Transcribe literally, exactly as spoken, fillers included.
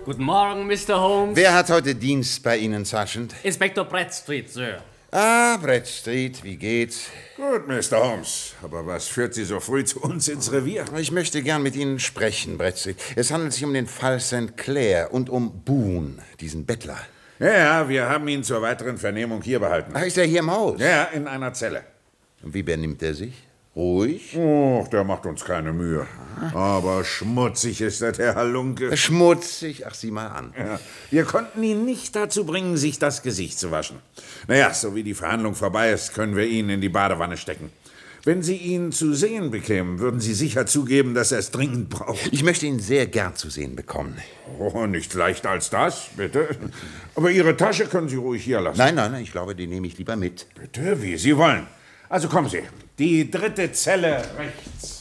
Guten Morgen, Mister Holmes. Wer hat heute Dienst bei Ihnen, Sergeant? Inspektor Bradstreet, Sir. Ah, Bradstreet, wie geht's? Gut, Mister Holmes. Aber was führt Sie so früh zu uns ins Revier? Ich möchte gern mit Ihnen sprechen, Bradstreet. Es handelt sich um den Fall Sankt Clair und um Boone, diesen Bettler. Ja, ja, wir haben ihn zur weiteren Vernehmung hier behalten. Ach, ist er hier im Haus? Ja, in einer Zelle. Und wie benimmt er sich? Ruhig? Och, der macht uns keine Mühe. Aber schmutzig ist der, der Halunke. Schmutzig? Ach, sieh mal an. Ja, wir konnten ihn nicht dazu bringen, sich das Gesicht zu waschen. Naja, so wie die Verhandlung vorbei ist, können wir ihn in die Badewanne stecken. Wenn Sie ihn zu sehen bekämen, würden Sie sicher zugeben, dass er es dringend braucht. Ich möchte ihn sehr gern zu sehen bekommen. Oh, nicht leichter als das, bitte. Aber Ihre Tasche können Sie ruhig hier lassen. Nein, nein, nein, ich glaube, die nehme ich lieber mit. Bitte, wie Sie wollen. Also kommen Sie. Die dritte Zelle rechts.